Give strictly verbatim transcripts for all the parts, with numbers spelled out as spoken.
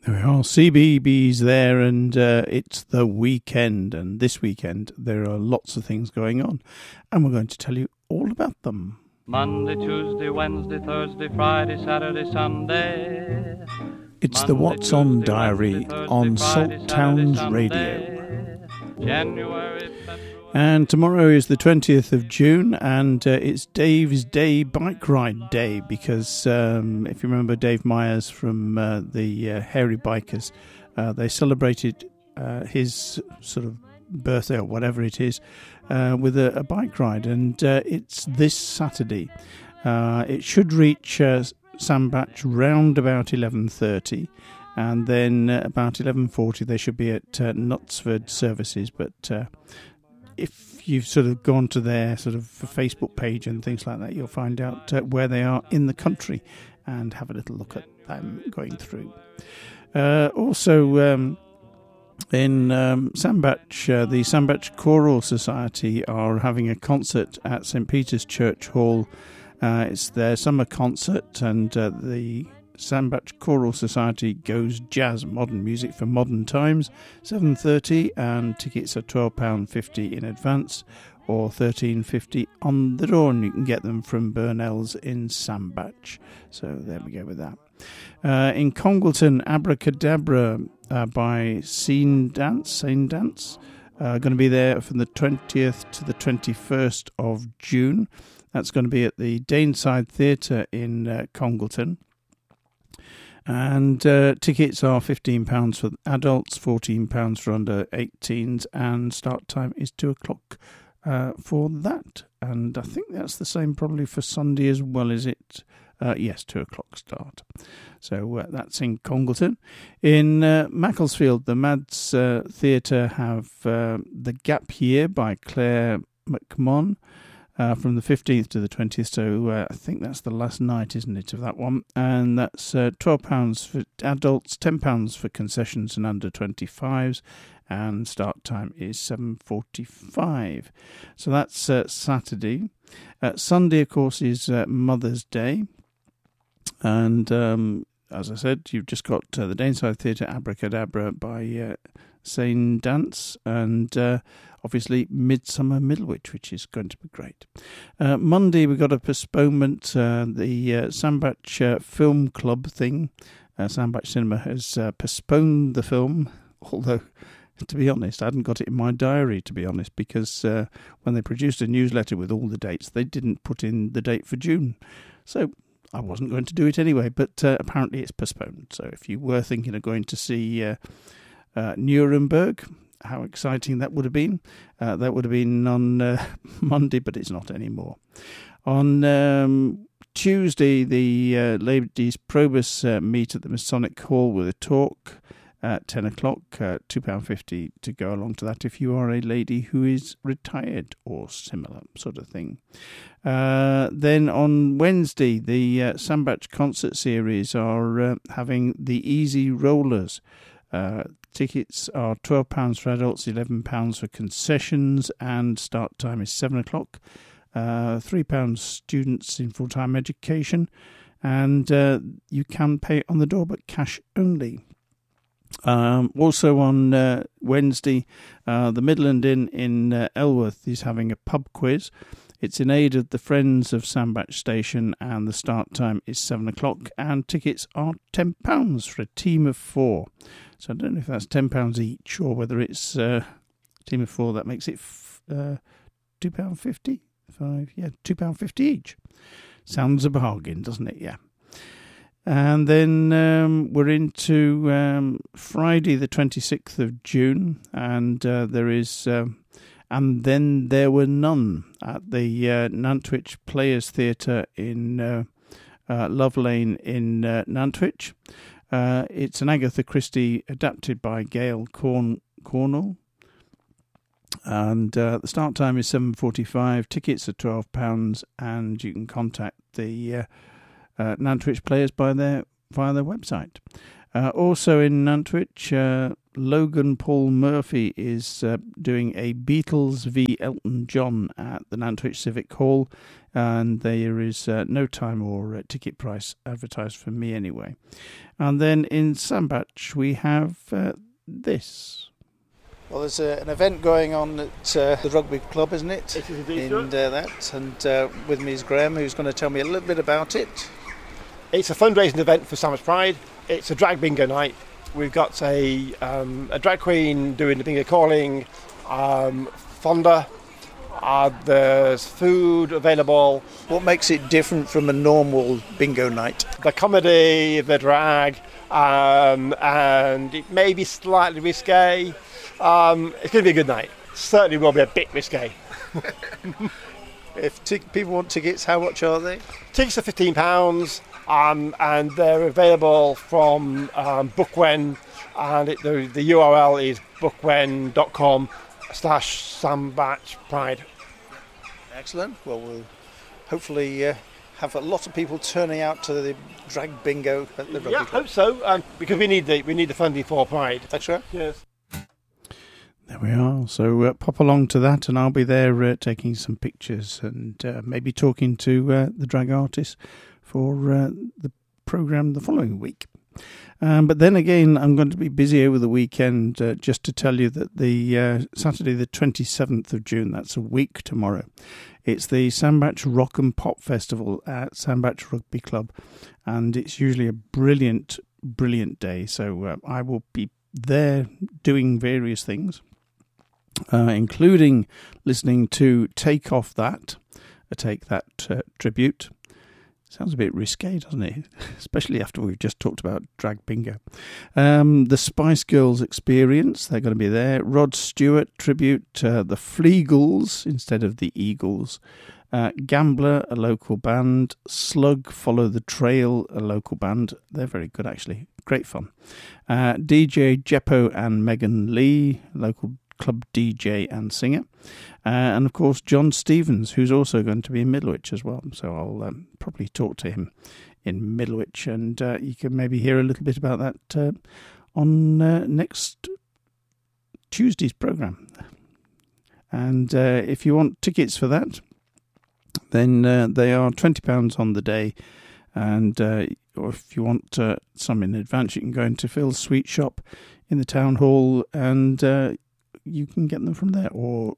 There we are, C B B's there, and uh, it's the weekend, and this weekend there are lots of things going on, and we're going to tell you all about them. Monday, Tuesday, Wednesday, Thursday, Friday, Saturday, Sunday. It's Monday, the What's On Tuesday, Diary Wednesday, Thursday, on Friday, Salt Towns Saturday, Radio. Sunday. January, February. And tomorrow is the twentieth of June, and uh, it's Dave's Day Bike Ride Day, because um, if you remember Dave Myers from uh, the uh, Hairy Bikers, uh, they celebrated uh, his sort of birthday or whatever it is uh, with a, a bike ride, and uh, it's this Saturday. Uh, it should reach uh, Sandbach round about eleven thirty, and then uh, about eleven forty they should be at uh, Knutsford Services, but uh, if you've sort of gone to their sort of Facebook page and things like that, you'll find out uh, where they are in the country and have a little look at them going through. Uh, also, um, in um, Sandbach, uh, the Sandbach Choral Society are having a concert at Saint Peter's Church Hall. Uh, it's their summer concert, and uh, the Sandbach Choral Society goes jazz, modern music for modern times, seven thirty, and tickets are twelve pounds fifty in advance or thirteen pounds fifty on the door, and you can get them from Burnell's in Sandbach. So there we go with that. Uh, in Congleton, Abracadabra uh, by Scene Dance, Scene Dance, uh, going to be there from the twentieth to the twenty-first of June. That's going to be at the Daneside Theatre in uh, Congleton. And uh, tickets are fifteen pounds for adults, fourteen pounds for under eighteens, and start time is two o'clock uh, for that. And I think that's the same probably for Sunday as well, is it? Uh, yes, two o'clock start. So uh, that's in Congleton. In uh, Macclesfield, the Mads uh, Theatre have uh, The Gap Year by Claire McMahon. Uh, from the fifteenth to the twentieth, so uh, I think that's the last night, isn't it, of that one? And that's uh, twelve pounds for adults, ten pounds for concessions and under twenty-fives, and start time is seven forty-five. So that's uh, Saturday. Uh, Sunday, of course, is uh, Mother's Day, and um, as I said, you've just got uh, the Daneside Theatre, Abracadabra by uh, Sane Dance, and uh, obviously Midsummer Middlewich, which is going to be great. Uh, Monday, we've got a postponement. Uh, the uh, Sandbach uh, Film Club thing, uh, Sandbach Cinema has uh, postponed the film, although, to be honest, I hadn't got it in my diary, to be honest, because uh, when they produced a newsletter with all the dates, they didn't put in the date for June. So I wasn't going to do it anyway, but uh, apparently it's postponed. So if you were thinking of going to see uh, uh, Nuremberg, how exciting that would have been. Uh, that would have been on uh, Monday, but it's not anymore. On um, Tuesday, the uh, Ladies Probus uh, meet at the Masonic Hall with a talk at ten o'clock, uh, two pounds fifty to go along to that if you are a lady who is retired or similar sort of thing. Uh, then on Wednesday, the uh, Sandbach Concert Series are uh, having the Easy Rollers. Uh, tickets are twelve pounds for adults, eleven pounds for concessions, and start time is seven o'clock. Uh, three pounds students in full-time education, and uh, you can pay on the door, but cash only. Um, also on uh, Wednesday, uh, the Midland Inn in uh, Elworth is having a pub quiz. It's in aid of the Friends of Sandbach Station, and the start time is seven o'clock, and tickets are ten pounds for a team of four. So I don't know if that's ten pounds each, or whether it's uh, a team of four. That makes it f- uh, two pounds fifty. Five, yeah, two pounds fifty each. Sounds a bargain, doesn't it? Yeah. And then um, we're into um, Friday the twenty-sixth of June, and uh, there is... Uh, And Then There Were None at the uh, Nantwich Players Theatre in uh, uh, Love Lane in uh, Nantwich. Uh, it's an Agatha Christie adapted by Gail Corn- Cornell. And uh, the start time is seven forty-five. Tickets are twelve pounds, and you can contact the uh, uh, Nantwich Players by their, via their website. Uh, also in Nantwich, uh, Logan Paul Murphy is uh, doing a Beatles v Elton John at the Nantwich Civic Hall, and there is uh, no time or uh, ticket price advertised for me anyway. And then in Sandbach we have uh, this. Well, there's uh, an event going on at uh, the rugby club, isn't it? It is indeed, in uh, that, and uh, with me is Graham, who's going to tell me a little bit about it. It's a fundraising event for Sandwich Pride. It's a drag bingo night. We've got a um, a drag queen doing the bingo calling, um, Fonda. Uh, there's food available. What makes it different from a normal bingo night? The comedy, the drag, um, and it may be slightly risque. Um, it's going to be a good night. Certainly will be a bit risque. If t- people want tickets, how much are they? Tickets are fifteen pounds. Um, and they're available from um, Bookwen, and it, the, the U R L is bookwen.com slash Sandbach Pride. Excellent. Well, we'll hopefully uh, have a lot of people turning out to the drag bingo at the rugby Yeah, I club. hope so, um, because we need the we need the funding for Pride. That's right. Yes. There we are. So uh, pop along to that, and I'll be there uh, taking some pictures and uh, maybe talking to uh, the drag artists for uh, the programme the following week. Um, but then again, I'm going to be busy over the weekend, uh, just to tell you that the uh, Saturday the twenty-seventh of June, that's a week tomorrow, it's the Sandbach Rock and Pop Festival at Sandbach Rugby Club, and it's usually a brilliant, brilliant day. So uh, I will be there doing various things, uh, including listening to Take Off That, a Take That uh, tribute. Sounds a bit risque, doesn't it? Especially after we've just talked about drag bingo. Um, the Spice Girls Experience, they're going to be there. Rod Stewart tribute, uh, the Fleagles instead of the Eagles. Uh, Gambler, a local band. Slug, Follow the Trail, a local band. They're very good, actually. Great fun. Uh, D J Jeppo and Megan Lee, local club D J and singer. Uh, and of course John Stevens, who's also going to be in Middlewich as well, so I'll um, probably talk to him in Middlewich, and uh, you can maybe hear a little bit about that uh, on uh, next Tuesday's programme. And uh, if you want tickets for that, then uh, they are twenty pounds on the day, and uh, or if you want uh, some in advance, you can go into Phil's Sweet Shop in the town hall, and uh, you can get them from there, or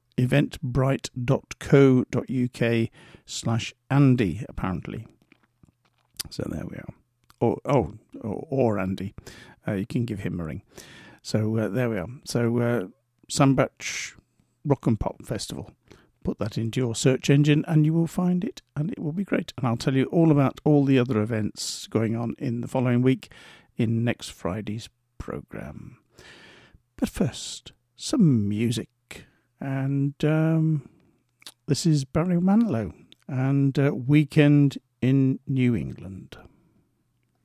eventbrite.co.uk slash Andy, apparently. So there we are. Or, oh, or, or Andy. Uh, you can give him a ring. So uh, there we are. So uh, Sandbach Rock and Pop Festival. Put that into your search engine and you will find it, and it will be great. And I'll tell you all about all the other events going on in the following week in next Friday's programme. But first, some music. And um, this is Barry Manilow and uh, Weekend in New England.